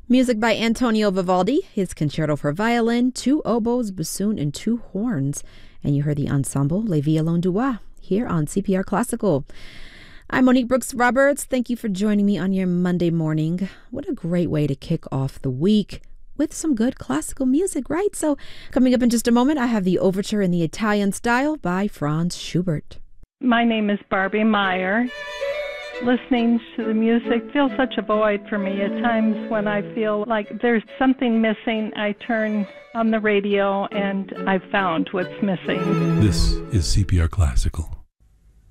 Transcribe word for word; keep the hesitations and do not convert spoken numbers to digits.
Music by Antonio Vivaldi, his concerto for violin, two oboes, bassoon, and two horns. And you heard the ensemble Les Violons du Roi here on C P R Classical. I'm Monique Brooks Roberts. Thank you for joining me on your Monday morning. What a great way to kick off the week with some good classical music, right? So coming up in just a moment, I have the Overture in the Italian Style by Franz Schubert. My name is Barbie Meyer. Listening to the music feels such a void for me. At times when I feel like there's something missing, I turn on the radio and I've found what's missing. This is C P R Classical.